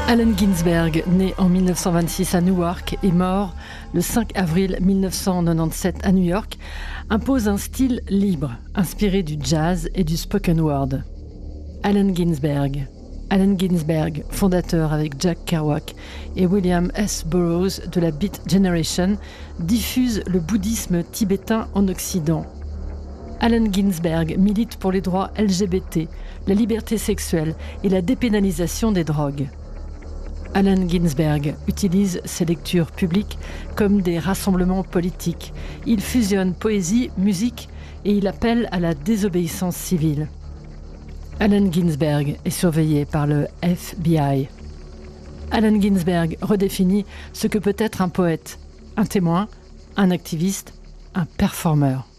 Allen Ginsberg, né en 1926 à Newark et mort le 5 avril 1997 à New York, impose un style libre, inspiré du jazz et du spoken word. Allen Ginsberg, fondateur avec Jack Kerouac et William S. Burroughs de la Beat Generation, diffuse le bouddhisme tibétain en Occident. Allen Ginsberg milite pour les droits LGBT, la liberté sexuelle et la dépénalisation des drogues. Allen Ginsberg utilise ses lectures publiques comme des rassemblements politiques. Il fusionne poésie, musique et il appelle à la désobéissance civile. Allen Ginsberg est surveillé par le FBI. Allen Ginsberg redéfinit ce que peut être un poète, un témoin, un activiste, un performeur.